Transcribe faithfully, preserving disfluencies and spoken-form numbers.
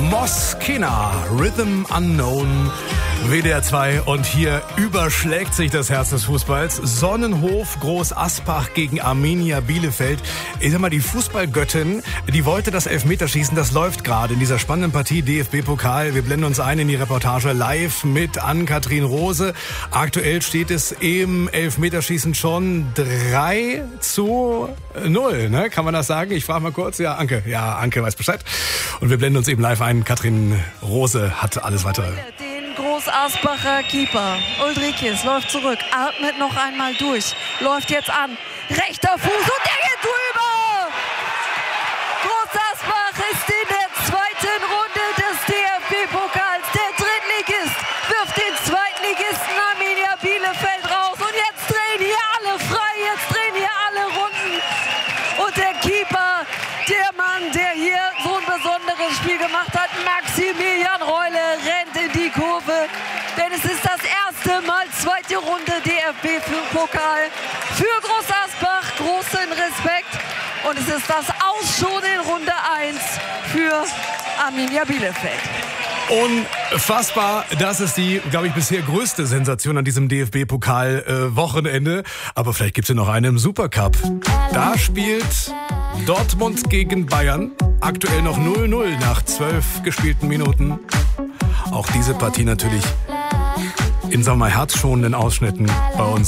Moskina, Rhythm Unknown, W D R zwei, und hier überschlägt sich das Herz des Fußballs. Sonnenhof Groß Aspach gegen Arminia Bielefeld. Ich sag mal, die Fußballgöttin, die wollte das Elfmeterschießen, das läuft gerade in dieser spannenden Partie D F B-Pokal. Wir blenden uns ein in die Reportage live mit Ann-Kathrin Rose. Aktuell steht es im Elfmeterschießen schon drei zu null, ne? Kann man das sagen? Ich frage mal kurz. Ja, Anke. Ja, Anke weiß Bescheid. Und wir blenden uns eben live ein. Katrin Rose hat alles weitere. Groß Asbacher Keeper Ulrikes läuft zurück, atmet noch einmal durch, läuft jetzt an, rechter Fuß und der geht drüber! Groß Asbach ist in der zweiten Runde des D F B-Pokals. Der Drittligist wirft den Zweitligisten Arminia Bielefeld raus und jetzt drehen hier alle frei, jetzt drehen hier alle Runden. Und der Keeper, der Mann, der hier so ein besonderes Spiel gemacht hat, Maximilian Reule, rennt in die Kurve. Denn es ist das erste Mal zweite Runde D F B-Pokal für Groß Asbach. Großen Respekt. Und es ist das Aus schon in Runde eins für Arminia Bielefeld. Unfassbar, das ist die, glaube ich, bisher größte Sensation an diesem D F B-Pokal-Wochenende. Aber vielleicht gibt es ja noch eine im Supercup. Da spielt Dortmund gegen Bayern. Aktuell noch null null nach zwölf gespielten Minuten. Auch diese Partie natürlich in, sagen wir mal, herzschonenden Ausschnitten bei uns